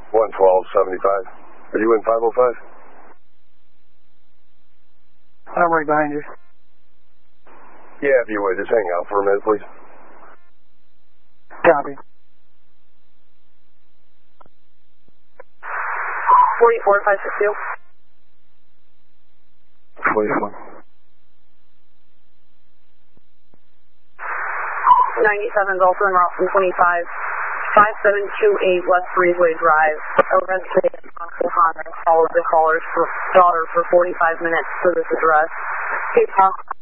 112.75. Are you in 505? I'm right behind you. Yeah, if you would, just hang out for a minute, please. Copy. 44562. 44. 97 Gulf and Route 125. 5728 West Breezeway Drive. A resident on Honda followed the caller's daughter for 45 minutes to this address. Cape Cod